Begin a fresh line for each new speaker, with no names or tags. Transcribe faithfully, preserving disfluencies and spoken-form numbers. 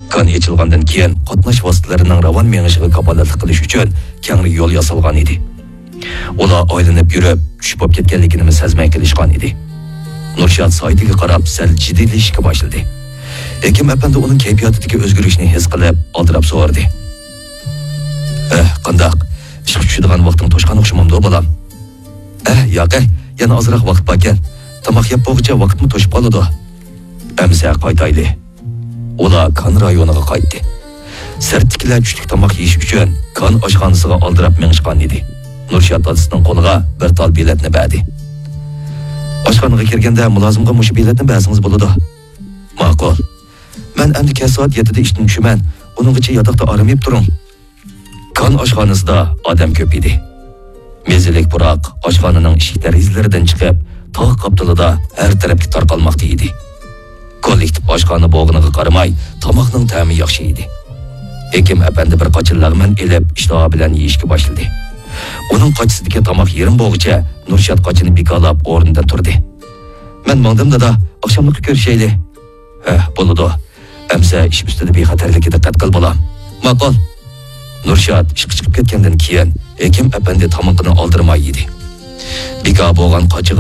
Kan içilgandan keyin qatnash vositalarining ravon meng'ishiga kapolatlik qilish uchun kengri yo'l yasalgan edi. Ular aylanib yurib, tushib bo'lib ketganligini sezmay kelishgan edi. Nurshad saytiga qarab sal jiddiylashishga boshladi. Hekim apandi uning kayfiyatidagi o'zgarishni his qilib, aldirab so'radi. "Eh, qandaq? Ishga tushadigan vaqting to'shqan o'xshamamdi, bolam?" "Eh, yo'q, yana ozroq vaqt bor ekan. Tomoq yeb bo'lguncha vaqtmi to'shib qoladi." "Amsa qaytayli." Ular kan rayoniga qaytdi. Sertikilar tushlik tomoq yeyish uchun kan oshxonasiga oldirab mengishgan edi. Nurshad otasining qo'liga bir tal biletni berdi. "Oshxonaga kirganda mulozimga mush biletni bersangiz bo'ladi." "Ma'qul. Men endi kech soat yettida ishdan tushaman. Uninggacha yotoqda oramayib turing." Kan oshxonasida odam ko'p edi. Mezilik biroq oshxonaning eshik derazalaridan chiqib, tog' qaptilida har tarafga tarqalmoqda edi. Kollektiv oshxona bo'g'iniga qaramay, tomoqning ta'mi yaxshi edi. Hekim apandi bir qochil lag'man elib, ishtaha bilan yeyishga boshladi. Uning qochisidagi tomoq yerim bo'g'icha Nurshad qochini bikolab o'rnidan turdi. "Men mangdim dada, oqshomlikka ko'rishayli." "Eh, bo'ladi. Amsa ish ustida bexatarlikka diqqat qil bolam." "Ma'qul." Nurshad ishga chiqib ketgandan keyin hekim apandi tomoqni oldirmay yedi. Bika bo'lgan qochiga